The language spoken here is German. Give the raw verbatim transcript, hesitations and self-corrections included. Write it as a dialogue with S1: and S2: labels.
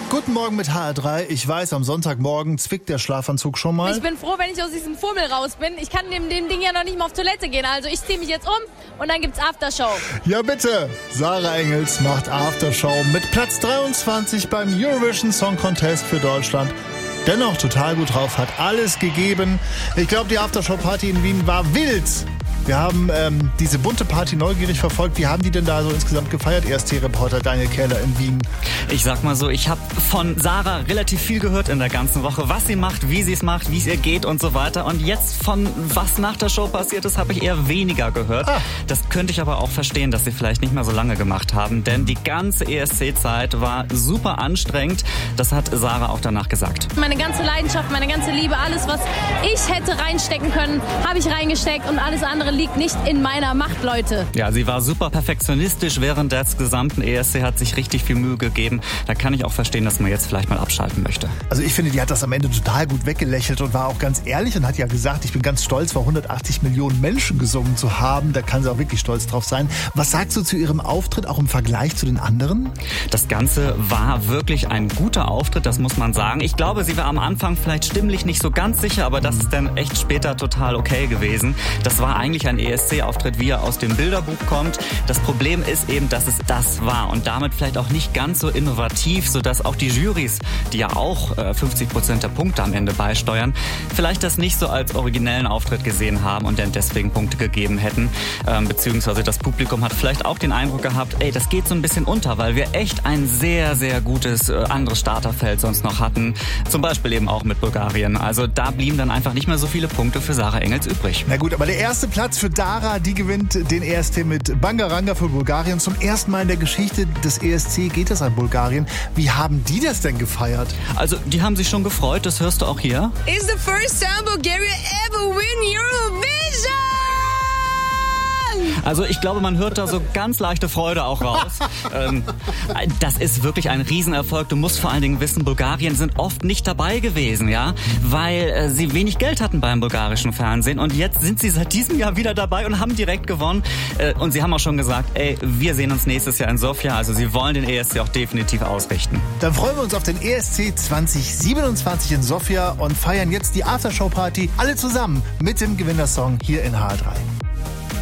S1: Guten Morgen mit H R drei. Ich weiß, am Sonntagmorgen zwickt der Schlafanzug schon mal.
S2: Ich bin froh, wenn ich aus diesem Fummel raus bin. Ich kann dem, dem Ding ja noch nicht mal auf Toilette gehen. Also ich ziehe mich jetzt um und dann gibt's Aftershow.
S1: Ja bitte, Sarah Engels macht Aftershow mit Platz dreiundzwanzig beim Eurovision Song Contest für Deutschland. Dennoch total gut drauf, hat alles gegeben. Ich glaube, die Aftershow-Party in Wien war wild. Wir haben ähm, diese bunte Party neugierig verfolgt. Wie haben die denn da so insgesamt gefeiert, E S T-Reporter Daniel Kähler in Wien?
S3: Ich sag mal so, ich habe von Sarah relativ viel gehört in der ganzen Woche, was sie macht, wie sie es macht, wie es ihr geht und so weiter. Und jetzt von was nach der Show passiert ist, habe ich eher weniger gehört. Ah. Das könnte ich aber auch verstehen, dass sie vielleicht nicht mehr so lange gemacht haben, denn die ganze E S C-Zeit war super anstrengend. Das hat Sarah auch danach gesagt.
S2: Meine ganze Leidenschaft, meine ganze Liebe, alles, was ich hätte reinstecken können, habe ich reingesteckt und alles andere liegt nicht in meiner Macht, Leute.
S3: Ja, sie war super perfektionistisch während des gesamten E S C, hat sich richtig viel Mühe gegeben. Da kann ich auch verstehen, dass man jetzt vielleicht mal abschalten möchte.
S1: Also ich finde, die hat das am Ende total gut weggelächelt und war auch ganz ehrlich und hat ja gesagt, ich bin ganz stolz, vor hundertachtzig Millionen Menschen gesungen zu haben. Da kann sie auch wirklich stolz drauf sein. Was sagst du zu ihrem Auftritt, auch im Vergleich zu den anderen?
S3: Das Ganze war wirklich ein guter Auftritt, das muss man sagen. Ich glaube, sie war am Anfang vielleicht stimmlich nicht so ganz sicher, aber das ist dann echt später total okay gewesen. Das war eigentlich ein E S C-Auftritt, wie er aus dem Bilderbuch kommt. Das Problem ist eben, dass es das war und damit vielleicht auch nicht ganz so innovativ, sodass auch die Jurys, die ja auch äh, fünfzig Prozent der Punkte am Ende beisteuern, vielleicht das nicht so als originellen Auftritt gesehen haben und dann deswegen Punkte gegeben hätten. Ähm, beziehungsweise das Publikum hat vielleicht auch den Eindruck gehabt, ey, das geht so ein bisschen unter, weil wir echt ein sehr, sehr gutes äh, anderes Starterfeld sonst noch hatten. Zum Beispiel eben auch mit Bulgarien. Also da blieben dann einfach nicht mehr so viele Punkte für Sarah Engels übrig.
S1: Na gut, aber der erste Platz für Dara, die gewinnt den E S C mit Bangaranga für Bulgarien. Zum ersten Mal in der Geschichte des E S C geht es an Bulgarien. Wie haben die das denn gefeiert?
S3: Also, die haben sich schon gefreut, das hörst du auch hier.
S4: It's the first time Bulgaria ever win Eurovision!
S3: Also ich glaube, man hört da so ganz leichte Freude auch raus. ähm, das ist wirklich ein Riesenerfolg. Du musst vor allen Dingen wissen, Bulgarien sind oft nicht dabei gewesen, ja, weil äh, sie wenig Geld hatten beim bulgarischen Fernsehen und jetzt sind sie seit diesem Jahr wieder dabei und haben direkt gewonnen. Äh, und sie haben auch schon gesagt, ey, wir sehen uns nächstes Jahr in Sofia, also sie wollen den E S C auch definitiv ausrichten.
S1: Dann freuen wir uns auf den E S C zwanzig siebenundzwanzig in Sofia und feiern jetzt die Aftershow-Party alle zusammen mit dem Gewinnersong hier in H R drei.